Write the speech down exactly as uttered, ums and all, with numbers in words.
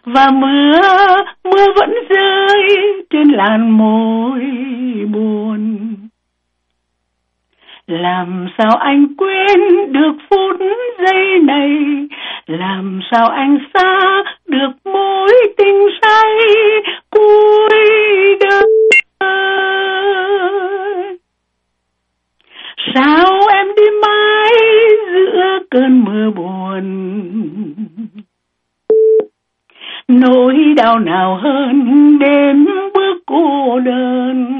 và mưa, mưa vẫn rơi trên làn môi buồn. Làm sao anh quên được phút giây này, làm sao anh xa được mối tình say cuối đời. Sao em đi mãi giữa cơn mưa buồn, nỗi đau nào hơn đêm bước cô đơn.